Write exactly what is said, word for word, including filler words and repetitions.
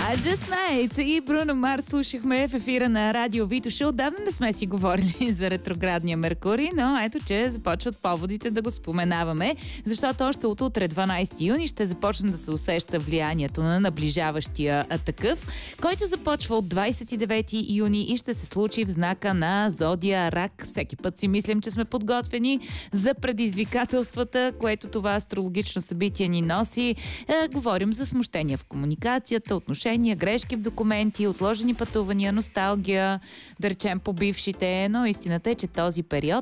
I just made и Бруно Марс слушахме в ефира на Радио Витоша. Отдавна не сме си говорили за ретроградния Меркурий, но ето, че започват поводите да го споменаваме, защото още от утре, дванайсети юни, ще започне да се усеща влиянието на наближаващия такъв, който започва от двайсет и девети юни и ще се случи в знака на Зодия Рак. Всеки път си мислим, че сме подготвени за предизвикателствата, което това астрологично събитие ни носи. Е, говорим за смущения в комуникацията, отношения, грешки в документи, отложени пътувания, носталгия, да речем по бившите, но истината е, че този период